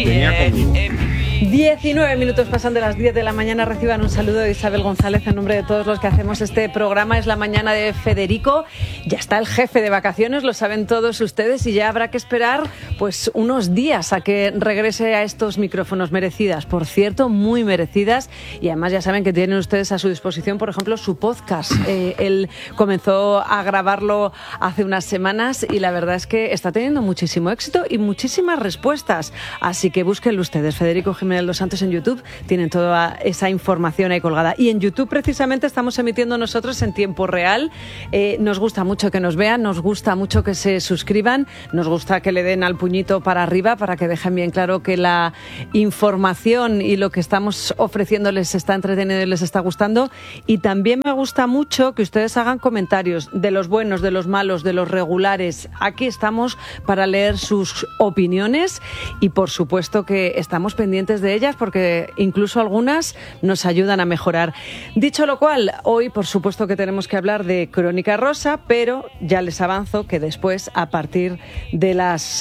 tenía conmigo. 19 minutos pasan de las 10 de la mañana. Reciban un saludo de Isabel González en nombre de todos los que hacemos este programa. Es la mañana de Federico. Ya está el jefe de vacaciones, lo saben todos ustedes, y ya habrá que esperar pues unos días a que regrese a estos micrófonos. Merecidas, por cierto, muy merecidas. Y además ya saben que tienen ustedes a su disposición, por ejemplo, su podcast. Él comenzó a grabarlo hace unas semanas y la verdad es que está teniendo muchísimo éxito y muchísimas respuestas. Así que búsquenlo ustedes, Federico Jiménez Los Santos, en YouTube. Tienen toda esa información ahí colgada. Y en YouTube precisamente estamos emitiendo nosotros en tiempo real. Nos gusta mucho que nos vean, nos gusta mucho que se suscriban, nos gusta que le den al puñito para arriba para que dejen bien claro que la información y lo que estamos ofreciendo les está entreteniendo y les está gustando. Y también me gusta mucho que ustedes hagan comentarios de los buenos, de los malos, de los regulares. Aquí estamos para leer sus opiniones y por supuesto que estamos pendientes de ellas porque incluso algunas nos ayudan a mejorar. Dicho lo cual, hoy por supuesto que tenemos que hablar de Crónica Rosa, pero ya les avanzo que después, a partir de las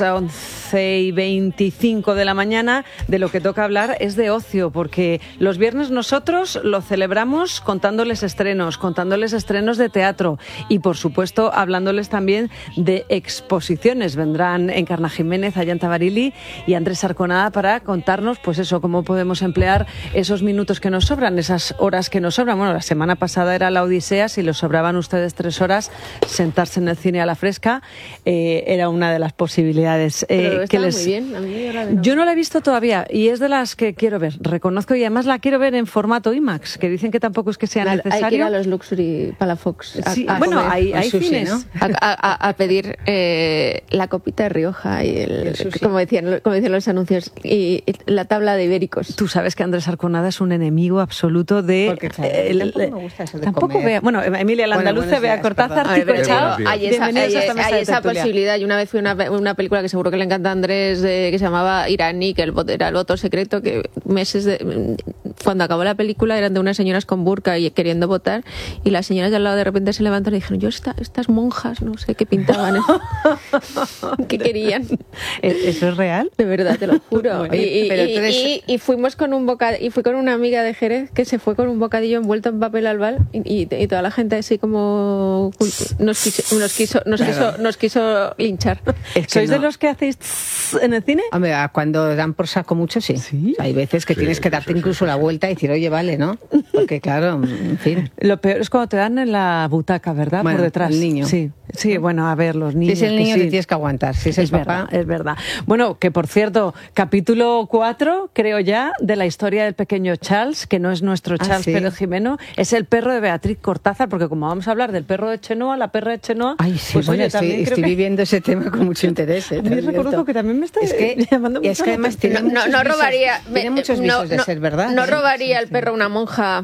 11:25 de la mañana, de lo que toca hablar es de ocio, porque los viernes nosotros lo celebramos contándoles estrenos de teatro y por supuesto hablándoles también de exposiciones. Vendrán Encarna Jiménez, Ayanta Barili y Andrés Arconada para contarnos pues eso, cómo podemos emplear esos minutos que nos sobran, esas horas que nos sobran. Bueno, la semana pasada era la Odisea, si les sobraban ustedes 3 horas, sentarse en el cine a la fresca era una de las posibilidades. Que les... muy bien. A mí yo no la he visto todavía y es de las que quiero ver, reconozco, y además la quiero ver en formato IMAX, que dicen que tampoco es que sea necesario. Hay que ir a los Luxury Palafox. Sí, bueno, hay sushi, cines, ¿no? A pedir la copita de Rioja y como decían los anuncios, y la tabla de ibéricos. Tú sabes que Andrés Arconada es un enemigo absoluto de... Porque claro, tampoco me gusta eso de comer. Vea, bueno, Emilia la Andaluza, Bea Cortázar, Tico Chao. Hay esa posibilidad. Y una vez fui a una película que seguro que le encanta a Andrés, que se llamaba Iraní, que era el voto secreto, que cuando acabó la película eran de unas señoras con burka y queriendo votar, y las señoras de al lado de repente se levantaron y dijeron, estas monjas, no sé qué pintaban, ¿qué querían? ¿Eso es real? De verdad, te lo juro. Bueno, y fuimos con fui con una amiga de Jerez que se fue con un bocadillo envuelto en papel albal y toda la gente así como nos quiso linchar. ¿Sois de los que hacéis en el cine? Hombre, cuando dan por saco mucho, sí. Hay veces que tienes que darte incluso la vuelta y decir, oye, vale, ¿no? Porque claro, en fin. Lo peor es cuando te dan en la butaca, ¿verdad? Bueno, por detrás. El niño. Sí, bueno, a ver, los niños. Si es el niño, te tienes que aguantar. Si es el papá. Es verdad. Bueno, que por cierto, capítulo 4, creo ya, de la historia del pequeño Charles, que no es nuestro Charles Pérez Jimeno, es el perro de Beatriz Cortázar, porque como vamos a hablar del perro de Chenoa, la perra de Chenoa... Ay, sí, pues bueno, oye, estoy viviendo ese tema con mucho interés. A mí reconozco que también me está llamando mucho. Es que además tiene muchos visos de ser verdad. No robaría el perro una monja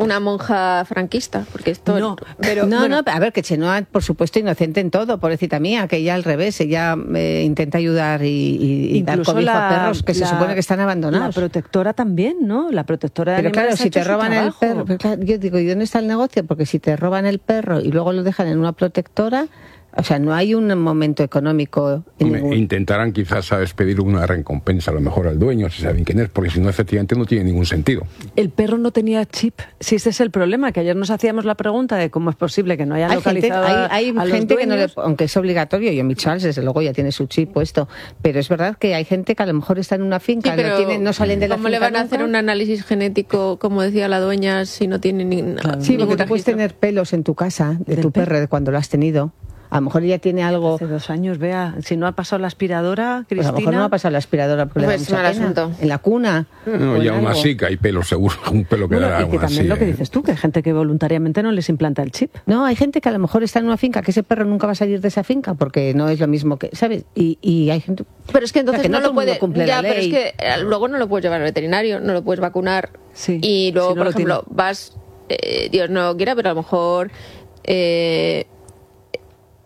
franquista, porque esto... No, a ver, que Chenoa, por supuesto, inocente en todo, pobrecita mía, que ella al revés, ella intenta ayudar y dar cobijo a perros que se supone que están abandonados. La protectora también, ¿no? La protectora de animales. Pero claro, si te roban el perro, claro, yo digo, ¿y dónde está el negocio? Porque si te roban el perro y luego lo dejan en una protectora... O sea, no hay un momento económico. Intentarán quizás, ¿sabes?, pedir una recompensa a lo mejor al dueño, si saben quién es, porque si no, efectivamente no tiene ningún sentido. El perro no tenía chip. Si ese es el problema, que ayer nos hacíamos la pregunta de cómo es posible que no hayan localizado hay gente que no le, aunque es obligatorio, yo mi Charles desde luego ya tiene su chip puesto, pero es verdad que hay gente que a lo mejor está en una finca, no salen de la finca. ¿Cómo le van a hacer un análisis genético, como decía la dueña, si no tiene Sí, porque tú puedes tener pelos en tu casa de tu perro de cuando lo has tenido. A lo mejor ella tiene algo... Hace 2 años, vea, si no ha pasado la aspiradora, Cristina... Pues a lo mejor no ha pasado la aspiradora porque le da mucha pena. En la cuna. No, y aún así que hay pelo seguro, un pelo que da y que también lo que dices tú, que hay gente que voluntariamente no les implanta el chip. No, hay gente que a lo mejor está en una finca, que ese perro nunca va a salir de esa finca porque no es lo mismo que... ¿Sabes? Y hay gente... Pero es que entonces no lo puede... Ya, pero es que luego no lo puedes llevar al veterinario, no lo puedes vacunar. Sí, y luego, si no, por ejemplo, vas... Dios no quiera, pero a lo mejor...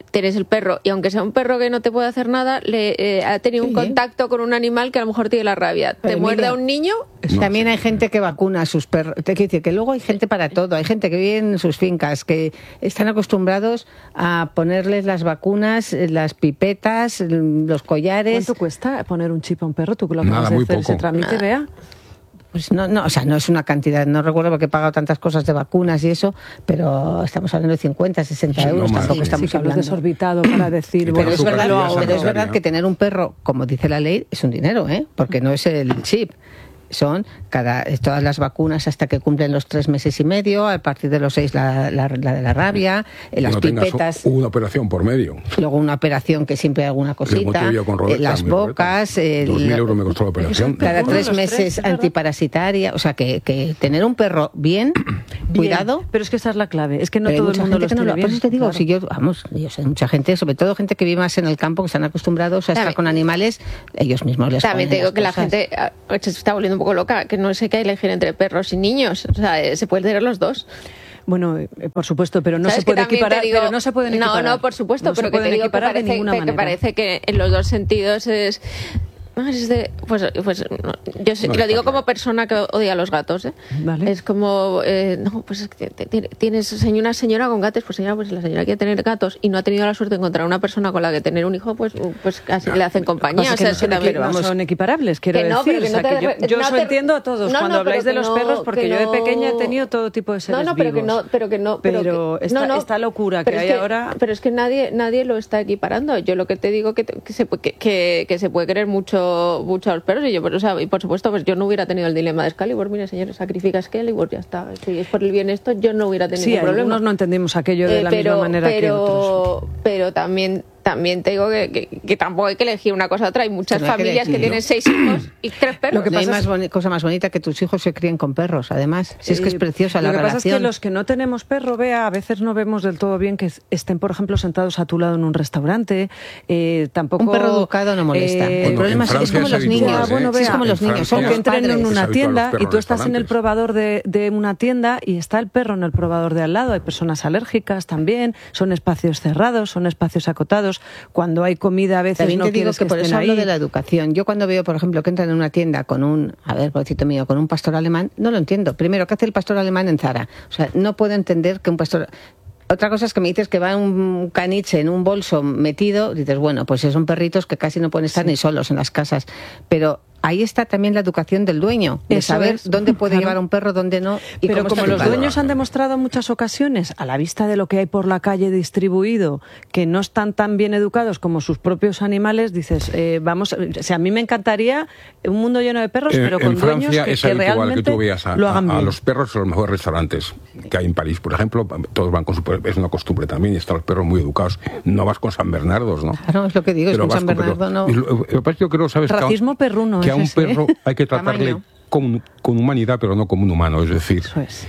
tienes el perro, y aunque sea un perro que no te puede hacer nada, ha tenido un contacto con un animal que a lo mejor tiene la rabia. Pero te muerde a un niño. También hay gente que vacuna a sus perros. Te quiero decir que luego hay gente para todo. Hay gente que vive en sus fincas, que están acostumbrados a ponerles las vacunas, las pipetas, los collares. ¿Cuánto cuesta poner un chip a un perro? ¿Tú que lo acabas de hacer ese trámite, Bea? Pues no, o sea, no es una cantidad, no recuerdo porque he pagado tantas cosas de vacunas y eso, pero estamos hablando de 50, 60 euros, tampoco estamos hablando. Desorbitado para decir... Pero es verdad que tener un perro, como dice la ley, es un dinero, porque no es el chip. Son todas las vacunas hasta que cumplen los 3 meses y medio, a partir de los 6 la de la rabia, las pipetas. Una operación por medio. Luego una operación que siempre hay alguna cosita, las bocas. 2.000 euros me costó la operación. Cada 3 meses antiparasitaria. O sea, que tener un perro bien cuidado. Pero es que esa es la clave. Es que no todo el mundo lo tiene bien. Por eso te digo, si yo sé mucha gente, sobre todo gente que vive más en el campo, que están acostumbrados a estar con animales, ellos mismos les también te digo que la gente se está volviendo un poco loca, que no sé qué elegir entre perros y niños, o sea, se puede tener los dos. Bueno, por supuesto, pero no se puede equiparar, pero no se pueden equiparar. No, por supuesto, pero que te digo que parece que en los dos sentidos es... Pues yo lo digo como persona que odia a los gatos, ¿eh? Vale. Es como, no, pues es que tienes una señora con gatos, pues señora, pues la señora quiere tener gatos y no ha tenido la suerte de encontrar una persona con la que tener un hijo, pues casi le hacen compañía. O sea, que no son equiparables, quiero decir. Yo os entiendo a todos cuando habláis de los perros, porque yo de pequeña he tenido todo tipo de seres vivos. Pero esta locura que hay ahora... Pero es que nadie lo está equiparando. Yo lo que te digo que se puede querer mucho a los perros, y por supuesto, pues yo no hubiera tenido el dilema de Excalibur. Mire, señores, sacrifica a Excalibur, ya está. Si es por el bien esto, yo no hubiera tenido ningún problema. Algunos no entendemos aquello de la misma manera que otros. Pero también te digo que tampoco hay que elegir una cosa u otra. Hay muchas familias que tienen 6 hijos y 3 perros. Lo que pasa no hay cosa más bonita que tus hijos se críen con perros, además. Si es que es preciosa la relación. Lo que pasa es que los que no tenemos perro, Bea, a veces no vemos del todo bien que estén, por ejemplo, sentados a tu lado en un restaurante. Tampoco... Un perro educado no molesta. El problema es como los niños. Es como los niños. Son que entren en una tienda y tú estás en el probador de una tienda y está el perro en el probador de al lado. Hay personas alérgicas también. Son espacios cerrados, son espacios acotados. Cuando hay comida a veces también no te digo quieres que por eso ahí. hablo de la educación. Yo cuando veo, por ejemplo, que entran en una tienda con pobrecito mío, con un pastor alemán, no lo entiendo. Primero, ¿qué hace el pastor alemán en Zara? O sea, no puedo entender que un pastor... Otra cosa es que me dices que va un caniche en un bolso metido, dices, bueno, pues son perritos que casi no pueden estar ni solos en las casas. Pero ahí está también la educación del dueño, de saber dónde puede llevar un perro, dónde no. Y pero como los dueños han demostrado en muchas ocasiones, a la vista de lo que hay por la calle distribuido, que no están tan bien educados como sus propios animales, dices, a mí me encantaría un mundo lleno de perros, pero con dueños que realmente que tú veas lo hagan bien. A los perros en los mejores restaurantes que hay en París, por ejemplo, todos van con es una costumbre también, y están los perros muy educados. No vas con San Bernardos, ¿no? Claro, es lo que digo, es con San Bernardo no... Yo creo, ¿sabes? Racismo perruno. Que a un perro hay que tratarle con humanidad, pero no como un humano. Es decir,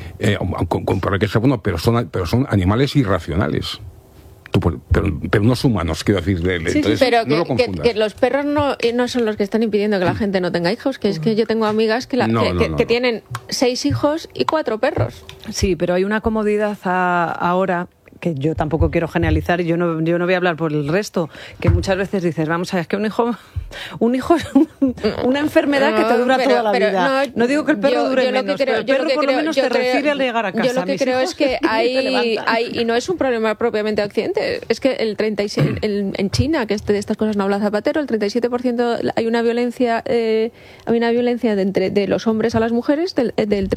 pero son animales irracionales. Pero no son humanos, quiero decir. Entonces, pero no que los perros no son los que están impidiendo que la gente no tenga hijos, que es que yo tengo amigas que tienen 6 hijos y 4 perros. Sí, pero hay una comodidad ahora, que yo tampoco quiero generalizar, y yo no voy a hablar por el resto, que muchas veces dices, vamos a ver, es que un hijo es una enfermedad que te dura toda la vida. No digo que el perro dure menos, pero el perro por lo menos te recibe al llegar a casa. Yo lo que creo es que hay, y no es un problema propiamente de Occidente, es que el 37, en China, que de estas cosas no habla Zapatero, el 37% hay una violencia de los hombres a las mujeres del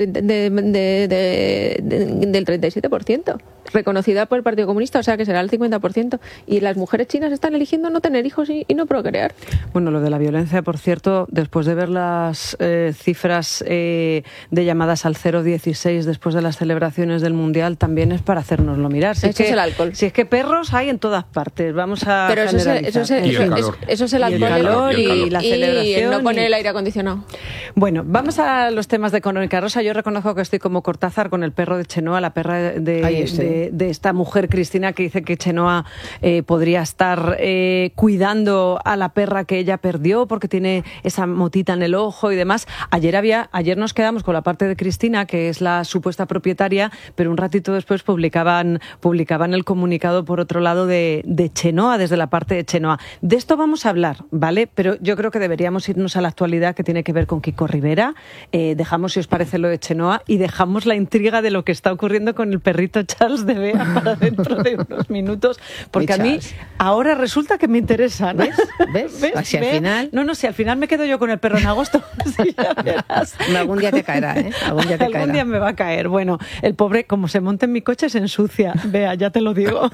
37%, reconocida por el Partido Comunista, o sea que será el 50%, y las mujeres chinas están eligiendo no tener hijos y no procrear. Bueno, lo de la violencia, por cierto, después de ver las cifras de llamadas al 016 después de las celebraciones del Mundial, también es para hacérnoslo mirar. Eso es el alcohol. Si es que perros hay en todas partes, vamos a pero eso es el alcohol y la celebración. Y no poner el aire acondicionado. Bueno, vamos a los temas de Crónica Rosa. Yo reconozco que estoy como Cortázar con el perro de Chenoa, la perra de de esta mujer, Cristina, que dice que Chenoa podría estar cuidando a la perra que ella perdió porque tiene esa motita en el ojo y demás. Ayer nos quedamos con la parte de Cristina, que es la supuesta propietaria, pero un ratito después publicaban el comunicado, por otro lado, de Chenoa, desde la parte de Chenoa. De esto vamos a hablar, ¿vale? Pero yo creo que deberíamos irnos a la actualidad, que tiene que ver con Kiko Rivera. Dejamos, si os parece, lo de Chenoa y dejamos la intriga de lo que está ocurriendo con el perrito Charles de Bea para dentro de unos minutos, porque a mí ahora resulta que me interesa, ¿no? ¿Ves? Así al final... No, si al final me quedo yo con el perro en agosto. Sí, ya verás. Algún día te caerá, ¿eh? Algún día me va a caer. Bueno, el pobre, como se monte en mi coche, se ensucia. Vea, ya te lo digo.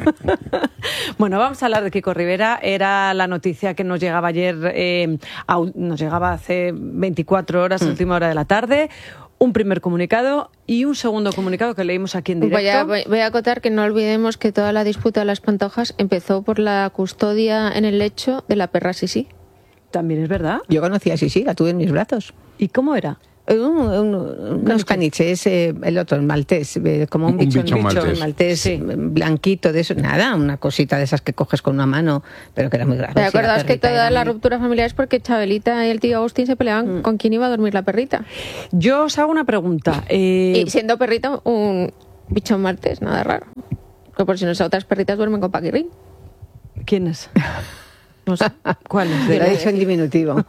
Bueno, vamos a hablar de Kiko Rivera. Era la noticia que nos llegaba ayer, nos llegaba hace 24 horas, última hora de la tarde. Un primer comunicado y un segundo comunicado que leímos aquí en directo. Voy a acotar que no olvidemos que toda la disputa de las Pantojas empezó por la custodia en el lecho de la perra Sisi. También es verdad. Yo conocí a Sisi, la tuve en mis brazos. ¿Y cómo era? Unos caniches, el otro, el maltés, como un bicho maltés sí. Blanquito, de eso, nada, una cosita de esas que coges con una mano, pero que era muy grave. ¿Te acuerdas que toda la ruptura familiar es porque Chabelita y el tío Agustín se peleaban con quién iba a dormir la perrita? Yo os hago una pregunta. Y siendo perrita, un bicho maltés, nada raro. Que por si no sé, otras perritas duermen con Paquirrín. ¿Quiénes? No sé, ¿cuál es? Lo ha dicho en diminutivo.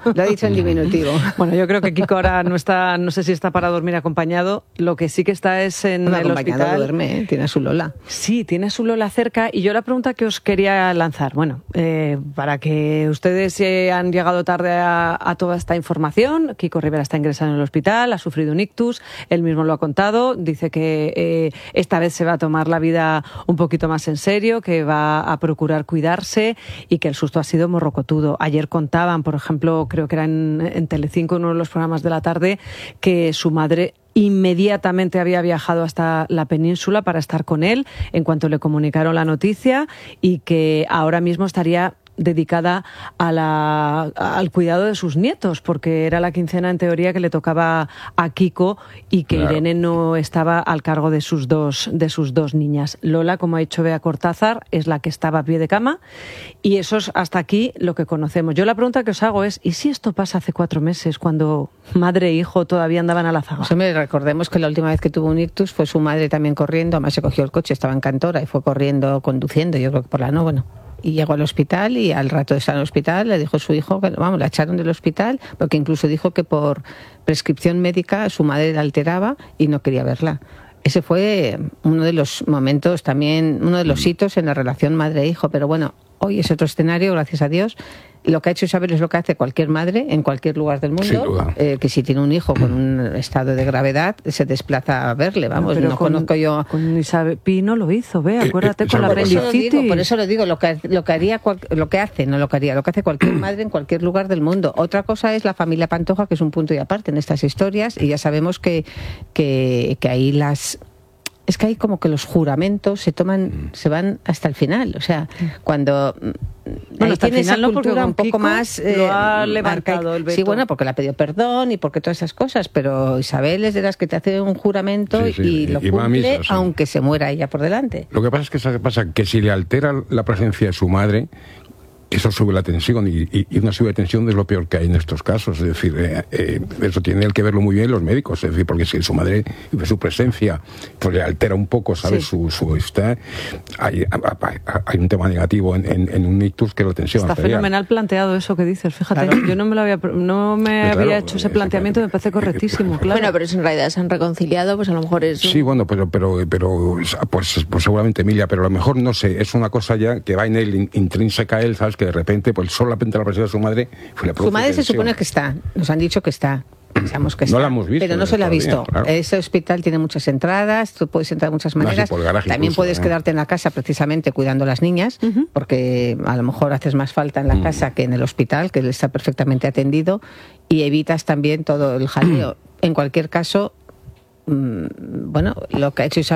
Bueno, yo creo que Kiko ahora no está, no sé si está para dormir acompañado. Lo que sí que está es en el hospital. Duerme, tiene a su Lola. Sí, tiene a su Lola cerca. Y yo la pregunta que os quería lanzar, bueno, para que ustedes han llegado tarde a toda esta información, Kiko Rivera está ingresado en el hospital, ha sufrido un ictus, él mismo lo ha contado, dice que esta vez se va a tomar la vida un poquito más en serio, que va a procurar cuidarse y que el susto ha sido morrocotudo. Ayer contaban, por ejemplo, creo que era en Telecinco, en uno de los programas de la tarde, que su madre inmediatamente había viajado hasta la península para estar con él en cuanto le comunicaron la noticia y que ahora mismo estaría dedicada al cuidado de sus nietos, porque era la quincena en teoría que le tocaba a Kiko y que claro, Irene no estaba al cargo de sus dos niñas. Lola, como ha dicho Bea Cortázar, es la que estaba a pie de cama y eso es hasta aquí lo que conocemos. Yo la pregunta que os hago es, ¿y si esto pasa hace 4 meses cuando madre e hijo todavía andaban a la zaga? Pues, hombre, recordemos que la última vez que tuvo un ictus fue su madre también corriendo, además se cogió el coche, estaba en Cantora y fue corriendo, conduciendo, yo creo que por la no, bueno. Y llegó al hospital y al rato de estar en el hospital le dijo a su hijo que, vamos, la echaron del hospital porque incluso dijo que por prescripción médica su madre la alteraba y no quería verla. Ese fue uno de los momentos también, uno de los hitos en la relación madre-hijo, pero bueno, hoy es otro escenario, gracias a Dios. Lo que ha hecho Isabel es lo que hace cualquier madre en cualquier lugar del mundo, que si tiene un hijo con un estado de gravedad se desplaza a verle, vamos, no conozco yo... Con Isabel Pino lo hizo, ve, acuérdate con la apendicitis. Por eso lo digo, lo que hace cualquier madre en cualquier lugar del mundo. Otra cosa es la familia Pantoja, que es un punto y aparte en estas historias, y ya sabemos que ahí es que hay como que los juramentos se van hasta el final, o sea, cuando bueno, hasta tiene el final esa cultura no, un poco Kiko más lo ha levantado el veto. Sí, bueno, porque le ha pedido perdón y porque todas esas cosas, pero Isabel es de las que te hace un juramento y lo cumple, misa, aunque se muera ella por delante. Lo que pasa es que si le altera la presencia de su madre, eso sube la tensión y una subida de tensión es lo peor que hay en estos casos. Es decir, eso tienen que verlo muy bien los médicos, es decir, porque si su madre, su presencia, pues le altera un poco, ¿sabes? Sí. Hay un tema negativo en un ictus que es la tensión arterial. Está fenomenal planteado eso que dices, fíjate, claro. Yo no me había hecho ese planteamiento, me parece correctísimo, claro. Bueno, pero si en realidad se han reconciliado, pues a lo mejor es... Sí, bueno, pero pues seguramente Emilia, pero a lo mejor, no sé, es una cosa ya que va en él, intrínseca a él, ¿sabes? Que de repente, pues solamente la presencia de su madre fue la Su madre se supone que está, nos han dicho que está. Pensamos que está, no la hemos visto, pero no se la ha visto. Claro. Ese hospital tiene muchas entradas, tú puedes entrar de muchas maneras. También puedes quedarte en la casa precisamente cuidando a las niñas, porque a lo mejor haces más falta en la casa que en el hospital, que él está perfectamente atendido, y evitas también todo el jaleo. En cualquier caso, bueno, lo que ha hecho Isabel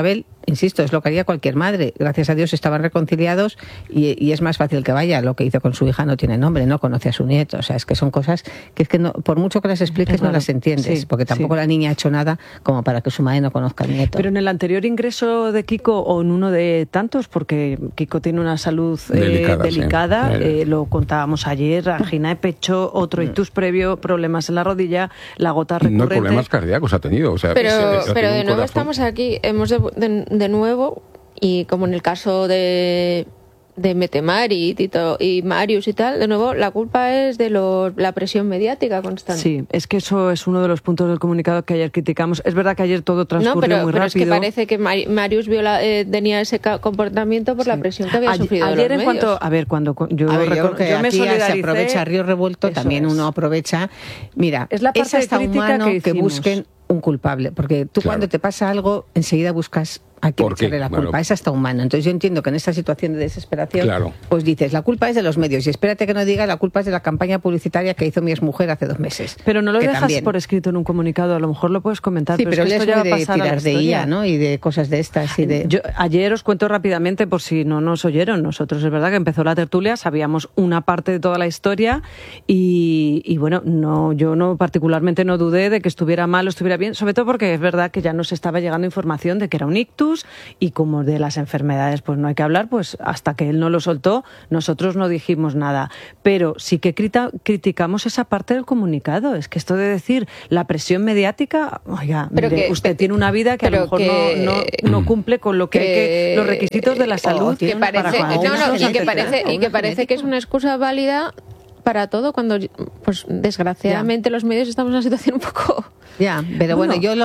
insisto, es lo que haría cualquier madre. Gracias a Dios estaban reconciliados y es más fácil que vaya. Lo que hizo con su hija no tiene nombre, no conoce a su nieto. O sea, es que son cosas que es que no, por mucho que las expliques no las entiendes, porque tampoco la niña ha hecho nada como para que su madre no conozca al nieto. Pero en el anterior ingreso de Kiko, o en uno de tantos, porque Kiko tiene una salud delicada, lo contábamos ayer, angina de pecho, otro ictus previo, problemas en la rodilla, la gota recurrente. No, problemas cardíacos ha tenido. O sea, pero de nuevo estamos aquí, hemos de nuevo, y como en el caso de Metemari y Tito y Marius y tal, de nuevo la culpa es de la presión mediática constante. Sí, es que eso es uno de los puntos del comunicado que ayer criticamos. Es verdad que ayer todo transcurrió muy rápido. Es que parece que Marius tenía ese comportamiento por la presión que había sufrido ayer de los medios. Yo creo que me solidaricé. Se aprovecha Río Revuelto, también uno aprovecha. Mira, es la parte hasta humano que busquen un culpable, porque tú cuando te pasa algo enseguida buscas a quién echarle la culpa. Es hasta humano. Entonces yo entiendo que en esta situación de desesperación pues dices, la culpa es de los medios, y espérate que no diga la culpa es de la campaña publicitaria que hizo mi exmujer hace 2 meses. Pero no lo dejas también por escrito en un comunicado, a lo mejor lo puedes comentar. Sí, pero es que esto ya va a pasar a la historia. De IA, ¿no? Y de cosas de estas. Ayer os cuento rápidamente, por si no nos oyeron, nosotros es verdad que empezó la tertulia, sabíamos una parte de toda la historia y bueno, yo no particularmente no dudé de que estuviera mal o estuviera bien, sobre todo porque es verdad que ya nos estaba llegando información de que era un ictus, y como de las enfermedades pues no hay que hablar, pues hasta que él no lo soltó nosotros no dijimos nada, pero sí que criticamos esa parte del comunicado. Es que esto de decir la presión mediática, oiga, mire, usted tiene una vida que a lo mejor no cumple con lo que los requisitos de la salud que parece que es una excusa válida para todo, cuando pues desgraciadamente los medios estamos en una situación un poco... Pero bueno, yo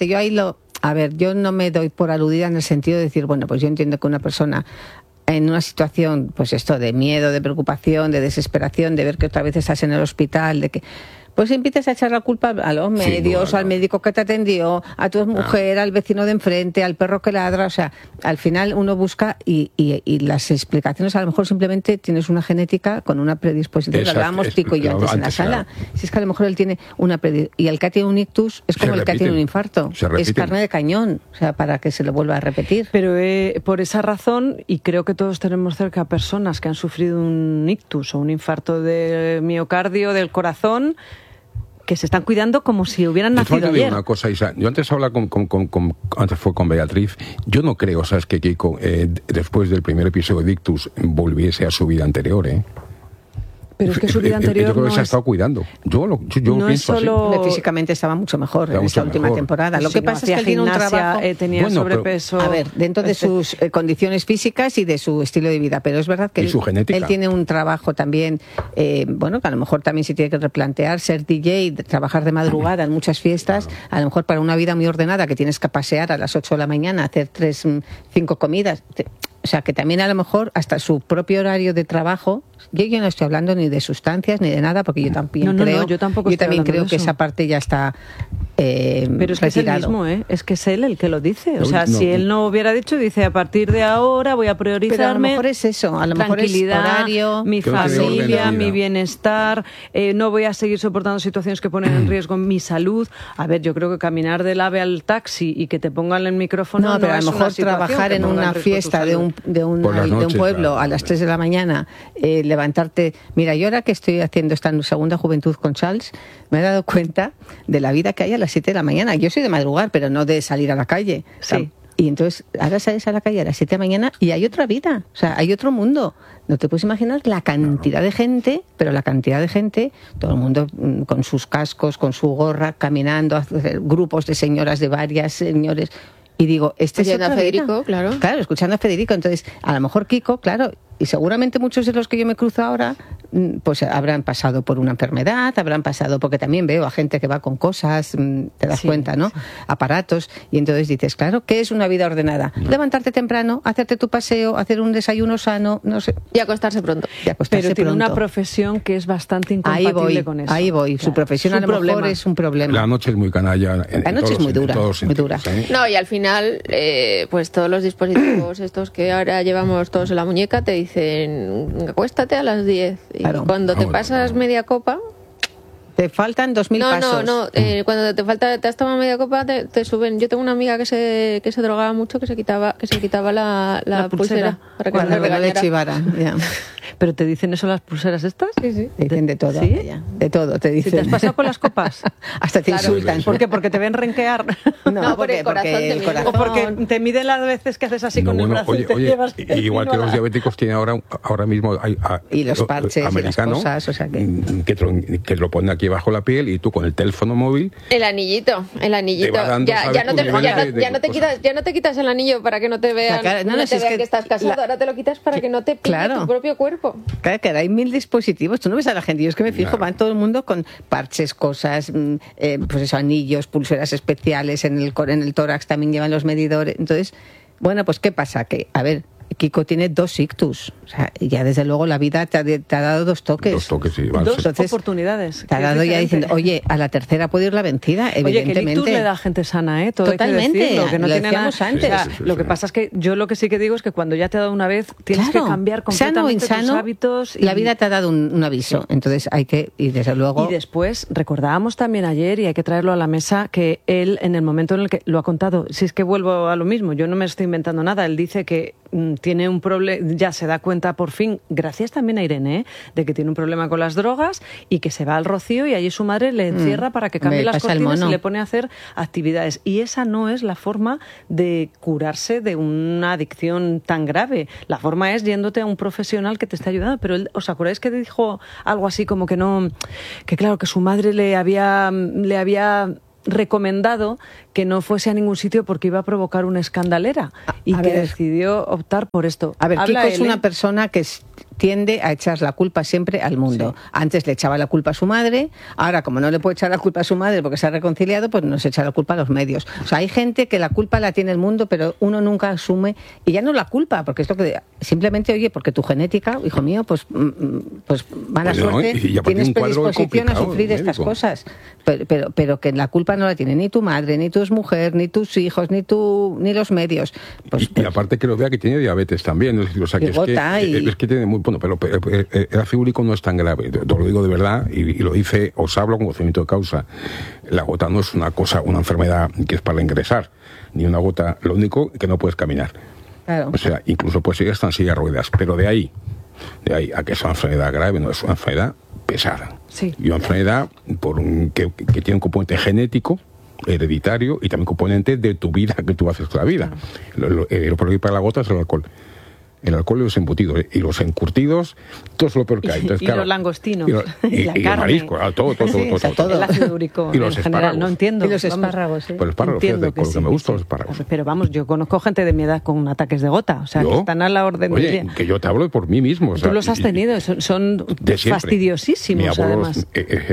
no me doy por aludida en el sentido de decir, bueno, pues yo entiendo que una persona en una situación, pues esto de miedo, de preocupación, de desesperación, de ver que otra vez estás en el hospital, de que pues empiezas a echar la culpa a los medios, al médico que te atendió, a tu mujer, al vecino de enfrente, al perro que ladra. O sea, al final uno busca y las explicaciones, a lo mejor simplemente tienes una genética con una predisposición. Lo hablábamos Pico y yo antes en la sala. Si es que a lo mejor él tiene una y el que tiene un ictus es como el que tiene un infarto. Es carne de cañón, o sea, para que se lo vuelva a repetir. Pero por esa razón, y creo que todos tenemos cerca a personas que han sufrido un ictus o un infarto de miocardio, del corazón, que se están cuidando como si hubieran nacido ayer. Una cosa, Isa. Yo antes hablaba antes fue con Beatriz. Yo no creo, ¿sabes?, que Kiko, después del primer episodio de Ictus, volviese a su vida anterior, Pero es que su vida anterior yo creo que se ha estado cuidando. Yo no pienso solo... así. Físicamente estaba mucho mejor en esta última temporada. Lo que pasa es que él tiene un trabajo... tenía sobrepeso... A ver, dentro de sus condiciones físicas y de su estilo de vida. Pero es verdad que él tiene un trabajo también... que a lo mejor también se tiene que replantear ser DJ, trabajar de madrugada en muchas fiestas. A lo mejor para una vida muy ordenada, que tienes que pasear a las 8 de la mañana, hacer 5 comidas... O sea, que también a lo mejor hasta su propio horario de trabajo, yo no estoy hablando ni de sustancias ni de nada, porque yo también creo que esa parte ya está pero es que retirado. Es el mismo, es que es él el que lo dice. O sea, si él no hubiera dicho, dice, a partir de ahora voy a priorizarme. Pero a lo mejor es eso, a lo mejor es horario, mi familia, mi bienestar, no voy a seguir soportando situaciones que ponen en riesgo mi salud. A ver, yo creo que caminar del AVE al taxi y que te pongan el micrófono no pero a lo mejor trabajar en una fiesta de un pueblo a las 3 de la mañana, levantarte. Mira, yo ahora que estoy haciendo esta segunda juventud con Charles, me he dado cuenta de la vida que hay a las 7 de la mañana. Yo soy de madrugar, pero no de salir a la calle. Sí. Y entonces ahora sales a la calle a las 7 de la mañana y hay otra vida, o sea, hay otro mundo. No te puedes imaginar la cantidad de gente, pero la cantidad de gente, todo el mundo con sus cascos, con su gorra, caminando, grupos de señoras, de varias señores. Y digo, escuchando a Federico, claro, escuchando a Federico. Entonces, a lo mejor Kiko, claro, y seguramente muchos de los que yo me cruzo ahora, pues habrán pasado por una enfermedad, habrán pasado, porque también veo a gente que va con cosas, te das cuenta, ¿no? Sí. Aparatos, y entonces dices, claro, ¿qué es una vida ordenada? Levantarte temprano, hacerte tu paseo, hacer un desayuno sano, no sé. Y acostarse pronto. Pero tiene una profesión que es bastante incompatible con eso. Ahí voy, su profesión a lo mejor es un problema. La noche es muy canalla. La noche es muy dura, muy dura. No, y al final, pues todos los dispositivos estos que ahora llevamos todos en la muñeca te dicen, acuéstate a las 10. Y cuando te pasas media copa, Te faltan 2.000 pasos. No, cuando te has tomado media copa te suben. Yo tengo una amiga que se drogaba mucho, que se quitaba la pulsera para que no le regañara. De chivara, ya. ¿Pero te dicen eso las pulseras estas? Sí. Te dicen de todo. ¿Sí? De todo te dicen. ¿Te has pasado con las copas? Hasta te insultan. ¿Por qué? ¿Porque te ven renquear? No, porque el corazón. O porque te miden las veces que haces así con el brazo y te llevas igual que los diabéticos tienen ahora mismo y los parches americanos y las cosas, o sea que lo ponen aquí bajo la piel y tú con el teléfono móvil el anillito ya no te quitas el anillo para que no te vean, que estás casado, ahora te lo quitas para que no te pille tu propio cuerpo. Claro, que hay 1000 dispositivos. Tú no ves a la gente, yo es que me fijo, van todo el mundo con parches, cosas, pues eso, anillos, pulseras especiales, en el tórax también llevan los medidores. Entonces, bueno, pues ¿qué pasa? Que, a ver, Kiko tiene 2 ictus. O sea, ya desde luego la vida te ha dado 2 toques. 2 toques, sí. Dos oportunidades. Te ha dado ya diciendo, oye, a la tercera puede ir la vencida, evidentemente. Oye, que el ictus le da a gente sana, ¿eh? Todo totalmente. Hay que decirlo, que no lo tiene nada. Antes. O sea, lo que pasa es que yo lo que sí que digo es que cuando ya te ha dado una vez, tienes que cambiar completamente tus hábitos. La vida te ha dado un aviso. Sí. Entonces hay que, y desde luego... Y después, recordábamos también ayer, y hay que traerlo a la mesa, que él, en el momento en el que lo ha contado, si es que vuelvo a lo mismo, yo no me estoy inventando nada, él dice que tiene un problema, ya se da cuenta por fin, gracias también a Irene, de que tiene un problema con las drogas y que se va al Rocío y allí su madre le encierra para que cambie las cortinas y le pone a hacer actividades. Y esa no es la forma de curarse de una adicción tan grave. La forma es yéndote a un profesional que te esté ayudando. Pero él, ¿os acordáis que dijo algo así como que no, que claro, que su madre le había recomendado que no fuese a ningún sitio porque iba a provocar una escandalera y que decidió optar por esto? A ver, Kiko es una persona que tiende a echar la culpa siempre al mundo. Sí. Antes le echaba la culpa a su madre, ahora como no le puede echar la culpa a su madre porque se ha reconciliado, pues nos echa la culpa a los medios. O sea, hay gente que la culpa la tiene el mundo, pero uno nunca asume, y ya no la culpa, porque esto que simplemente, oye, porque tu genética, hijo mío, pues mala suerte, tienes predisposición a sufrir estas cosas. Pero que la culpa no la tiene ni tu madre, ni tu mujer, ni tus hijos, ni los medios. Y aparte que lo vea que tiene diabetes también, es decir, o sea, que es que tiene muy... Bueno, pero el ácido úrico no es tan grave, te lo digo de verdad, y lo dice, os hablo con conocimiento de causa. La gota no es una enfermedad que es para ingresar, ni una gota, lo único que no puedes caminar. Claro. O sea, incluso puedes ir hasta en silla de ruedas, pero de ahí a que es una enfermedad grave, no es una enfermedad pesada. Sí. Y una enfermedad que tiene un componente genético, hereditario, y también componente de tu vida, que tú haces toda la vida. Lo peor que para la gota es el alcohol. El alcohol y los embutidos, y los encurtidos, todo es lo peor que hay. Entonces, claro, los langostinos, y el marisco, todo. El ácido úrico y los en general, no entiendo. Y los espárragos, Pues los espárragos, fíjate, por lo que me gustan los espárragos. Pero vamos, yo conozco gente de mi edad con ataques de gota, o sea, que están a la orden del día. Oye, que yo te hablo por mí mismo. O sea, tú los has tenido, son fastidiosísimos, además.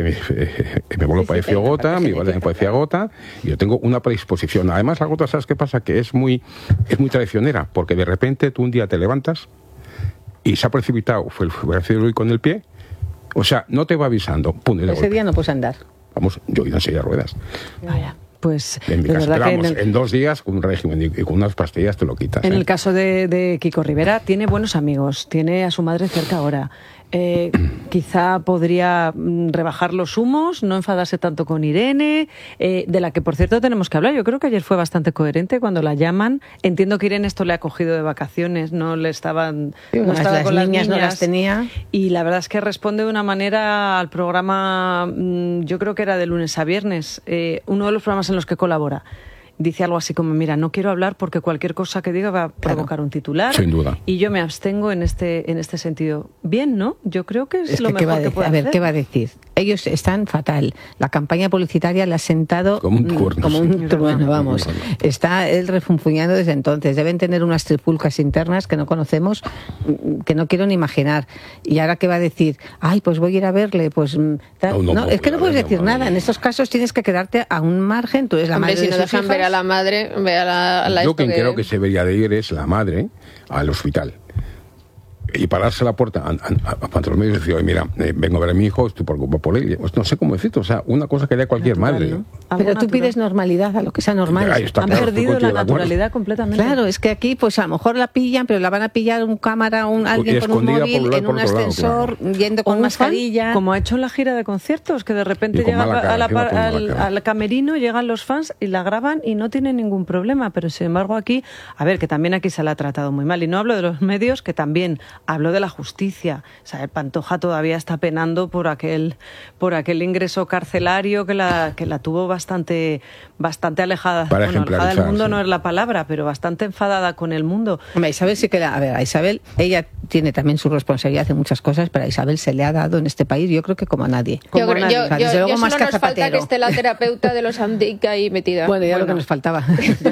Mi abuelo padeció gota, mi padre padecía gota, y yo tengo una predisposición. Además, la gota, ¿sabes qué pasa? Que es muy traicionera, porque de repente tú un día te levantas y se ha precipitado, fue el ácido úrico en el pie, o sea, no te va avisando. Pum, ese día no puedes andar. Vamos, yo he ido en silla de ruedas. Vaya. Pues en mi caso, en 2 días con un régimen y con unas pastillas te lo quitas. En el caso de Kiko Rivera, tiene buenos amigos, tiene a su madre cerca ahora. Quizá podría rebajar los humos, no enfadarse tanto con Irene, de la que por cierto tenemos que hablar. Yo creo que ayer fue bastante coherente cuando la llaman. Entiendo que Irene esto le ha cogido de vacaciones, no estaba con las niñas, no las tenía. Y la verdad es que responde de una manera al programa, yo creo que era de lunes a viernes, uno de los programas en los que colabora. Dice algo así como, mira, no quiero hablar porque cualquier cosa que diga va a provocar un titular. Sin duda. Y yo me abstengo en este sentido. Bien, ¿no? Yo creo que es lo mejor que puede hacer. A ver, ¿qué va a decir? Ellos están fatal. La campaña publicitaria la ha sentado como un trueno, vamos. Está él refunfuñando desde entonces. Deben tener unas trifulcas internas que no conocemos, que no quiero ni imaginar. Y ahora, ¿qué va a decir? Ay, pues voy a ir a verle. Pues no, es que no puedes decir nada. En estos casos tienes que quedarte a un margen. Tú eres la madre de sus hijos. Ver a la madre, ve a la yo quien creo que se debería de ir es la madre al hospital y pararse a la puerta ante los medios y decir, oye, mira, vengo a ver a mi hijo, estoy preocupado por él. Pues no sé cómo decirte, o sea, una cosa que haría cualquier madre. ¿No? Pero tú pides normalidad a lo que sea normal. Han perdido la naturalidad completamente. Claro, es que aquí pues a lo mejor la pillan, pero la van a pillar un cámara, alguien con un móvil, en un ascensor, yendo con mascarilla. Como ha hecho en la gira de conciertos, que de repente llega al camerino, llegan los fans y la graban y no tienen ningún problema. Pero sin embargo aquí, a ver, que también aquí se la ha tratado muy mal. Y no hablo de los medios, que también hablo de la justicia. O sea, el Pantoja todavía está penando por aquel ingreso carcelario que la tuvo bastante alejada. Alejada del mundo no es la palabra, pero bastante enfadada con el mundo. Hombre, Isabel sí que a Isabel, ella tiene también su responsabilidad en muchas cosas, pero a Isabel se le ha dado en este país, yo creo que como a nadie. Yo solo nos falta que esté la terapeuta de los Andic ahí metida. Bueno, lo que nos faltaba.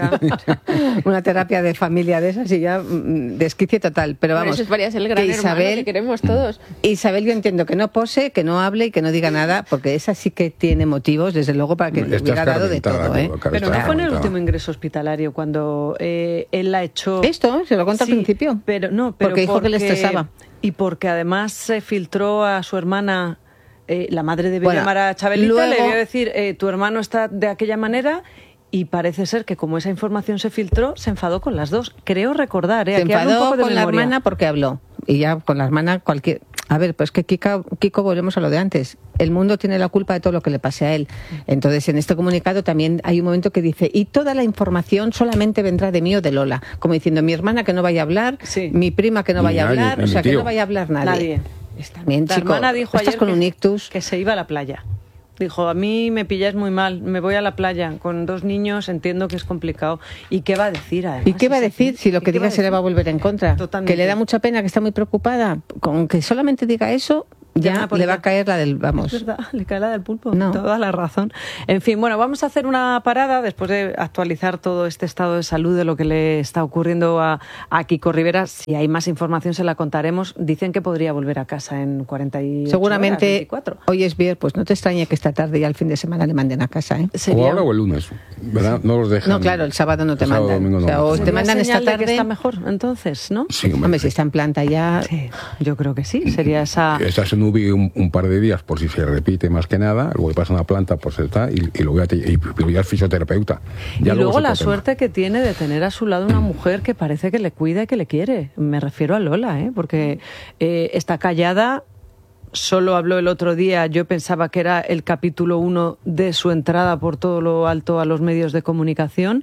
Una terapia de familia de esas y ya desquicie total. Pero vamos, eso es el gran Isabel, que queremos todos. Isabel, yo entiendo que no pose, que no hable y que no diga nada, porque esa sí que tiene motivos, desde luego, para que le hubiera dado de todo. Pero no fue en el último ingreso hospitalario cuando él la echó. Esto se lo contó al principio. Porque dijo que le estresaba. Y porque además se filtró a su hermana. La madre debió llamar a Chabelita, le debió decir, tu hermano está de aquella manera. Y parece ser que como esa información se filtró, se enfadó con las dos. Creo recordar, Se enfadó con la hermana porque habló. Y ya con la hermana cualquier... A ver, pues que Kiko, volvemos a lo de antes. El mundo tiene la culpa de todo lo que le pase a él. Entonces, en este comunicado también hay un momento que dice, y toda la información solamente vendrá de mí o de Lola. Como diciendo, mi hermana que no vaya a hablar, mi prima que no vaya a hablar, o sea, que no vaya a hablar nadie. También, la chico, hermana dijo ayer con un ictus. Que se iba a la playa. Dijo, a mí me pilláis muy mal, me voy a la playa con 2 niños, entiendo que es complicado. ¿Y qué va a decir además? ¿Y qué va a decir si lo que diga se le va a volver en contra? Totalmente. Que le da mucha pena, que está muy preocupada. Con que solamente diga eso, ya le va a caer la del... Vamos. Es verdad, le cae la del pulpo, toda la razón. En fin, bueno, vamos a hacer una parada después de actualizar todo este estado de salud de lo que le está ocurriendo a Kiko Rivera. Si hay más información se la contaremos. Dicen que podría volver a casa en 48 seguramente horas, 24. Hoy es viernes, pues no te extrañe que esta tarde ya el fin de semana le manden a casa, ¿eh? O ahora o el lunes, ¿verdad? No los dejan. No, claro, el sábado no te mandan. O te mandan esta tarde. Que está mejor, entonces, ¿no? Sí, hombre, si está en planta ya... Sí, yo creo que sí, sería esa... Estás en UBI un par de días por si se repite más que nada, luego pasa una planta, pues está, y luego ya es fisioterapeuta. Ya y luego la suerte que tiene de tener a su lado una mujer que parece que le cuida y que le quiere. Me refiero a Lola, porque está callada. Solo habló el otro día, yo pensaba que era el capítulo 1 de su entrada por todo lo alto a los medios de comunicación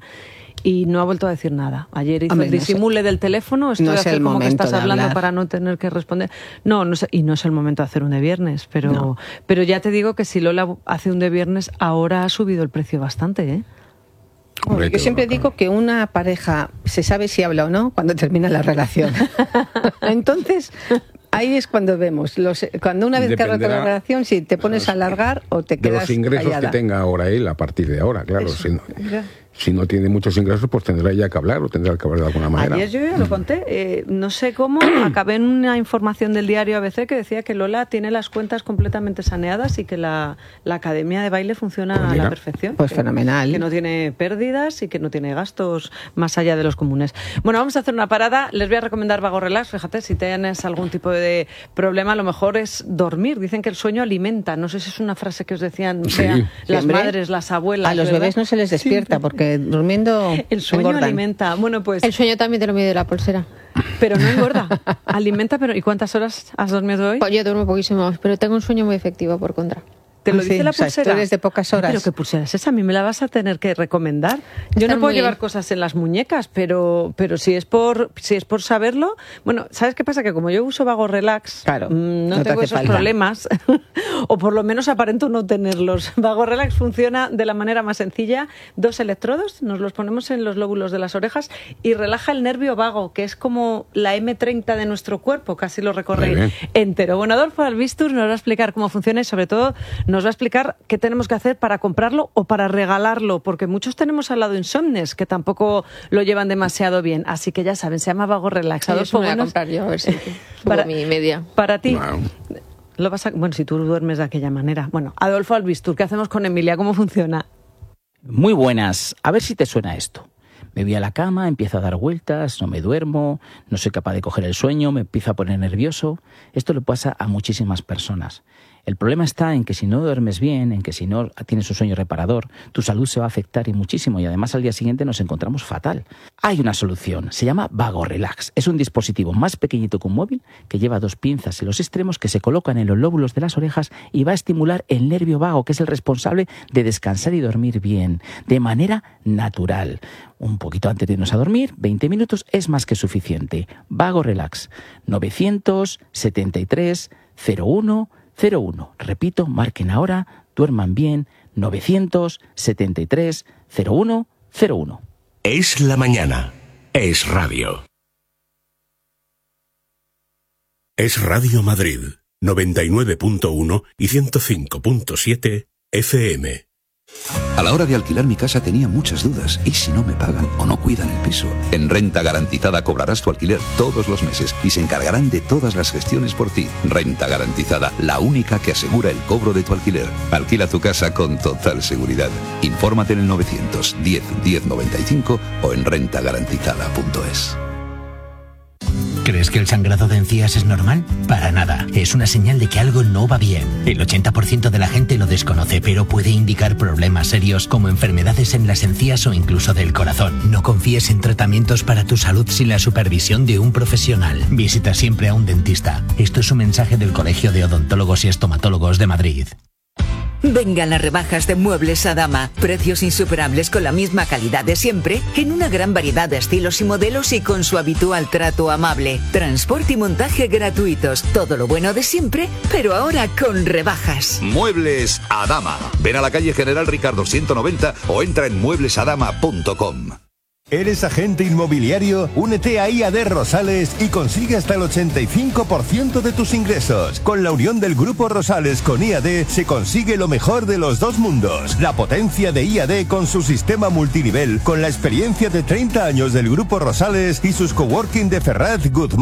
y no ha vuelto a decir nada. Ayer hizo el disimule del teléfono, esto de hacer como que estás hablando para no tener que responder. No es, y no es el momento de hacer un de viernes, pero ya te digo que si Lola hace un de viernes, ahora ha subido el precio bastante, ¿eh? Hombre, yo siempre digo que una pareja se sabe si habla o no cuando termina la relación. Entonces... Ahí es cuando vemos, cuando una vez que arranca la relación, si te pones a alargar o te quedas de los ingresos callada. Que tenga ahora él a partir de ahora, claro. Si no tiene muchos ingresos, pues tendrá ya que hablar o tendrá que hablar de alguna manera. Ayer yo ya lo conté, no sé cómo, acabé en una información del diario ABC que decía que Lola tiene las cuentas completamente saneadas y que la academia de baile funciona a la perfección. Pues fenomenal. Que no tiene pérdidas y que no tiene gastos más allá de los comunes. Bueno, vamos a hacer una parada. Les voy a recomendar Vago Relax. Fíjate, si tienes algún tipo de problema, a lo mejor es dormir. Dicen que el sueño alimenta. No sé si es una frase que os decían las madres, las abuelas. A los bebés no se les despierta porque durmiendo el sueño engordan. Alimenta. Bueno, pues el sueño también te lo mide la pulsera. Pero no engorda. Alimenta, pero ¿y cuántas horas has dormido hoy? Pues yo duermo poquísimo, pero tengo un sueño muy efectivo por contra. Te lo dice la pulsera. O sea, tú eres de pocas horas. Pero ¿qué pulsera es esa? A mí me la vas a tener que recomendar. Yo no puedo llevar cosas en las muñecas, pero si es por saberlo... Bueno, ¿sabes qué pasa? Que como yo uso Vago Relax, claro, no tengo esos problemas, o por lo menos aparento no tenerlos. Vago Relax funciona de la manera más sencilla. 2 electrodos, nos los ponemos en los lóbulos de las orejas y relaja el nervio vago, que es como la M30 de nuestro cuerpo, casi lo recorre entero. Bueno, Adolfo Albistur nos va a explicar cómo funciona y sobre todo nos va a explicar qué tenemos que hacer para comprarlo o para regalarlo, porque muchos tenemos al lado insomnes que tampoco lo llevan demasiado bien. Así que ya saben, se llama Vago Relax. Adolfo, voy a comprar yo, a ver si para mi media. Para ti. Lo vas a, bueno, si tú duermes de aquella manera. Bueno, Adolfo Albistur, ¿qué hacemos con Emilia? ¿Cómo funciona? Muy buenas. A ver si te suena esto. Me voy a la cama, empiezo a dar vueltas, no me duermo, no soy capaz de coger el sueño, me empiezo a poner nervioso. Esto le pasa a muchísimas personas. El problema está en que si no duermes bien, en que si no tienes un sueño reparador, tu salud se va a afectar y muchísimo, y además al día siguiente nos encontramos fatal. Hay una solución, se llama Vago Relax. Es un dispositivo más pequeñito que un móvil que lleva 2 pinzas en los extremos que se colocan en los lóbulos de las orejas y va a estimular el nervio vago, que es el responsable de descansar y dormir bien, de manera natural. Un poquito antes de irnos a dormir, 20 minutos es más que suficiente. Vago Relax, 973 01 01. Repito, marquen ahora, duerman bien, 973 01 01. Es la mañana. Es radio. Es Radio Madrid, 99.1 y 105.7 FM. A la hora de alquilar mi casa tenía muchas dudas. ¿Y si no me pagan o no cuidan el piso? En Renta Garantizada cobrarás tu alquiler todos los meses y se encargarán de todas las gestiones por ti. Renta Garantizada, la única que asegura el cobro de tu alquiler. Alquila tu casa con total seguridad. Infórmate en el 910 1095 o en rentagarantizada.es. ¿Crees que el sangrado de encías es normal? Para nada. Es una señal de que algo no va bien. El 80% de la gente lo desconoce, pero puede indicar problemas serios como enfermedades en las encías o incluso del corazón. No confíes en tratamientos para tu salud sin la supervisión de un profesional. Visita siempre a un dentista. Esto es un mensaje del Colegio de Odontólogos y Estomatólogos de Madrid. Vengan las rebajas de Muebles Adama. Precios insuperables con la misma calidad de siempre, en una gran variedad de estilos y modelos y con su habitual trato amable. Transporte y montaje gratuitos. Todo lo bueno de siempre, pero ahora con rebajas. Muebles Adama. Ven a la calle General Ricardo 190 o entra en mueblesadama.com. ¿Eres agente inmobiliario? Únete a IAD Rosales y consigue hasta el 85% de tus ingresos. Con la unión del Grupo Rosales con IAD se consigue lo mejor de los dos mundos. La potencia de IAD con su sistema multinivel, con la experiencia de 30 años del Grupo Rosales y sus coworking de Ferraz, Guzmán